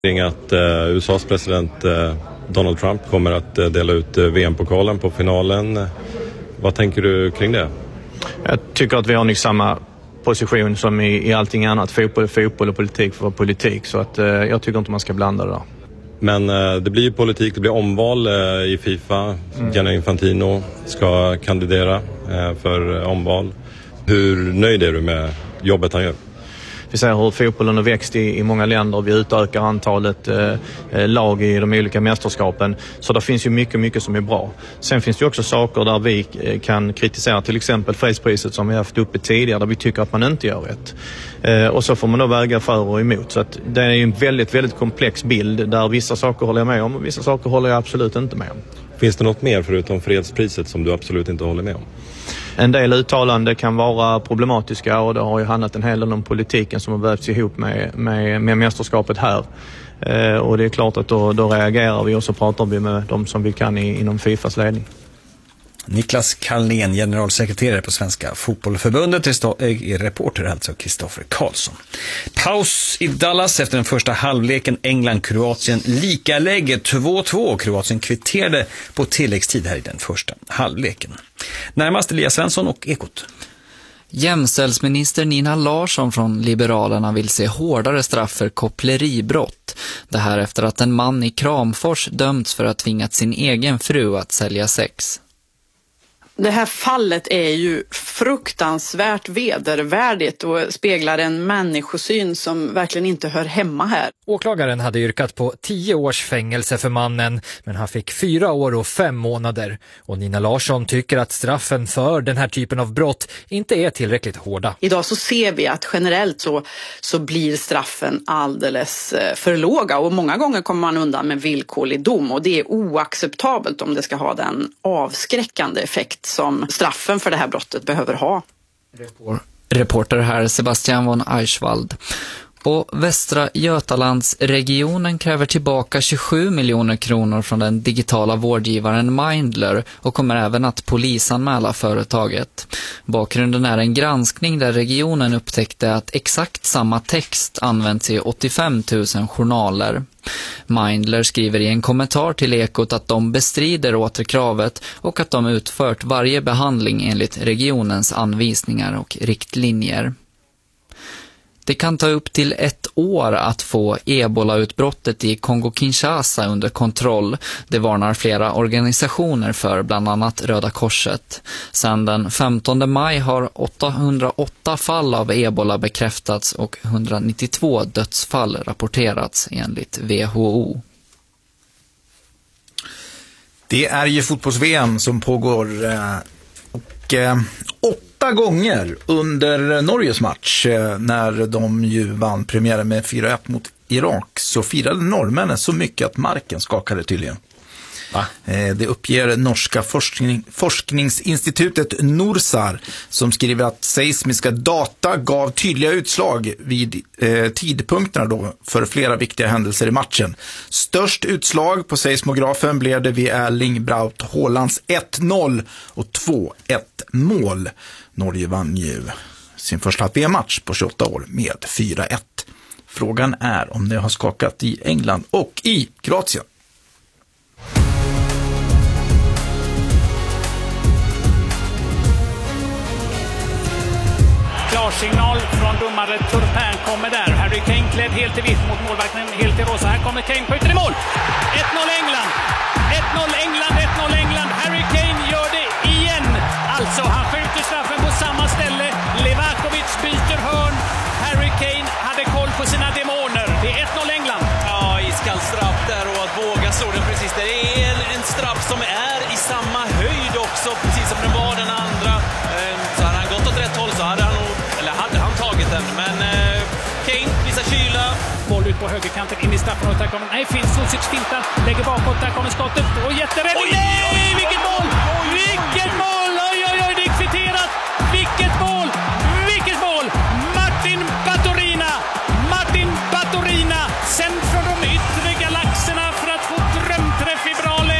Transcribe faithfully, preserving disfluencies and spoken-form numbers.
Att uh, U S A:s president uh, Donald Trump kommer att uh, dela ut uh, V M-pokalen på finalen. Vad tänker du kring det? Jag tycker att vi har nog samma position som i, i allting annat. Fotboll är fotboll och politik för politik. Så att, uh, jag tycker inte man ska blanda det där. Men uh, det blir ju politik, det blir omval uh, i FIFA. Mm. Gianni Infantino ska kandidera uh, för uh, omval. Hur nöjd är du med jobbet han gör? Vi ser hur fotbollen har växt i, i många länder. Vi utökar antalet eh, lag i de olika mästerskapen. Så det finns ju mycket, mycket som är bra. Sen finns det ju också saker där vi kan kritisera. Till exempel fredspriset som vi haft uppe tidigare. Där vi tycker att man inte gör rätt. Eh, och så får man då väga för och emot. Så att det är en väldigt, väldigt komplex bild. Där vissa saker håller jag med om och vissa saker håller jag absolut inte med om. Finns det något mer förutom fredspriset som du absolut inte håller med om? En del uttalanden kan vara problematiska och det har ju handlat en hel del om politiken som har vävts ihop med, med, med mästerskapet här. Eh, och det är klart att då, då reagerar vi och så pratar vi med de som vi kan i, inom FIFAs ledning. Niklas Carlén, generalsekreterare på Svenska fotbollförbundet, är reporter alltså Kristoffer Karlsson. Paus i Dallas efter den första halvleken. England-Kroatien lika läge två två. Kroatien kvitterade på tilläggstid här i den första halvleken. Närmast Elias Svensson och Ekot. Jämställdhetsminister Nina Larsson från Liberalerna vill se hårdare straff för koppleribrott. Det här efter att en man i Kramfors dömts för att tvingat sin egen fru att sälja sex. Det här fallet är ju fruktansvärt vedervärdigt och speglar en människosyn som verkligen inte hör hemma här. Åklagaren hade yrkat på tio års fängelse för mannen, men han fick fyra år och fem månader. Och Nina Larsson tycker att straffen för den här typen av brott inte är tillräckligt hårda. Idag så ser vi att generellt så, så blir straffen alldeles för låga och många gånger kommer man undan med villkorlig dom och det är oacceptabelt om det ska ha den avskräckande effekt som straffen för det här brottet behöver ha. Reporter här Sebastian von Eichwald. Och Västra Götalandsregionen kräver tillbaka tjugosju miljoner kronor från den digitala vårdgivaren Mindler och kommer även att polisanmäla företaget. Bakgrunden är en granskning där regionen upptäckte att exakt samma text används i åttiofem tusen journaler. Mindler skriver i en kommentar till Ekot att de bestrider återkravet och att de utfört varje behandling enligt regionens anvisningar och riktlinjer. Det kan ta upp till ett år att få Ebola-utbrottet i Kongo-Kinshasa under kontroll. Det varnar flera organisationer för, bland annat Röda Korset. Sedan den femtonde maj har åttahundraåtta fall av Ebola bekräftats och etthundranittiotvå dödsfall rapporterats enligt W H O. Det är ju fotbolls-V M som pågår och åtta gånger under Norges match när de ju vann premiären med fyra ett mot Irak så firade norrmännen så mycket att marken skakade tydligen. Va? Det uppger norska forskning, forskningsinstitutet Norsar som skriver att seismiska data gav tydliga utslag vid eh, tidpunkterna då för flera viktiga händelser i matchen. Störst utslag på seismografen blev det vid Erling Braut Haalands ett noll och två ett mål. Norge vann ju sin första V M-match på tjugoåtta år med fyra ett. Frågan är om det har skakat i England och i Kroatien. Klarsignal från domare Turpin kommer där. Harry Kane klädd helt i vitt mot målvakten, helt i rosa. Här kommer Kane, skjuter i mål. ett noll England. ett noll England, ett noll England. Harry Kane gör det igen. Alltså, han skjuter straffen på samma ställe. Levakovic byter hörn. Harry Kane hade koll på sina demoner. Det är ett noll England. Ja, iskall straff där och att våga slå den precis. Det är en straff som är i samma höjd också, precis som den var den andra. Så hade han gått åt rätt håll så hade han nog, eller hade han tagit den. Men eh, Kane visar kyla. Boll ut på högerkanten in i straffen och där kommer, nej, finns Susic fintar, lägger bakåt, där kommer skottet och jätteräddning. Nej, vilket mål! Oj,